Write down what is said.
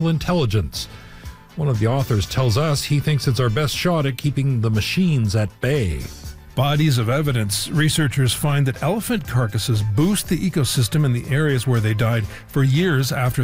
intelligence. One of the authors tells us he thinks it's our best shot at keeping the machines at bay. Bodies of evidence. Researchers find that elephant carcasses boost the ecosystem in the areas where they died for years after